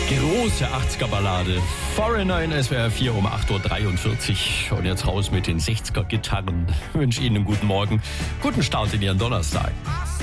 Große 80er-Ballade. Foreigner in SWR 4 um 8.43 Uhr. Und jetzt raus mit den 60er-Gitarren. Ich wünsche Ihnen einen guten Morgen. Guten Start in Ihren Donnerstag.